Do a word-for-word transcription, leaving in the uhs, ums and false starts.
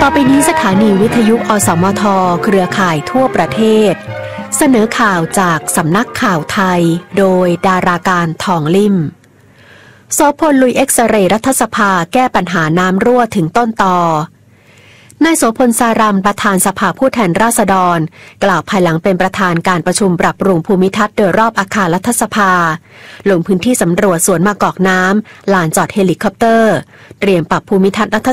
ต่อไปนี้สถานีวิทยุอสมทเครือข่ายทั่วประเทศเสนอข่าวจากสำนักข่าวไทยโดยดาราการทองลิ่มโสพลลุยเอ็กซเรย์รัฐสภาแก้ปัญหาน้ำรั่วถึงต้นตอนายโสพลสารัมประธานสภาผู้แทนราษฎรกล่าวภายหลังเป็นประธานการประชุมปรับปรุงภูมิทัศน์โดยรอบอาคารรัฐสภาลงพื้นที่สำรวจสวนมะกอกน้ำลานจอดเฮลิคอปเตอร์เตรียมปรับภูมิทัศน์รัฐ